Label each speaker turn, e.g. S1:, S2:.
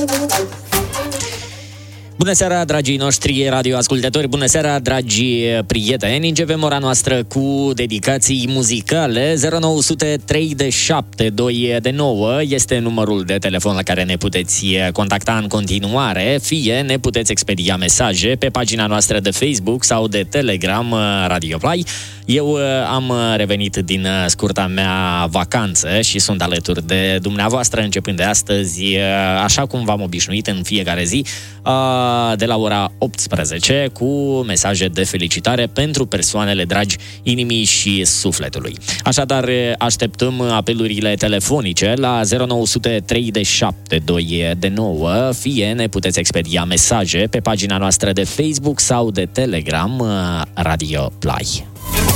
S1: Bună seara, dragii noștri radioascultători, bună seara, dragi prieteni. Începem ora noastră cu dedicații muzicale. 0903 este numărul de telefon la care ne puteți contacta în continuare, fie ne puteți expedia mesaje pe pagina noastră de Facebook sau de Telegram Radio Play. Eu am revenit din scurta mea vacanță și sunt alături de dumneavoastră începând de astăzi, așa cum v-am obișnuit în fiecare zi, de la ora 18, cu mesaje de felicitare pentru persoanele dragi inimii și sufletului. Așadar, așteptăm apelurile telefonice la 0903 fie ne puteți expedia mesaje pe pagina noastră de Facebook sau de Telegram Radio Play.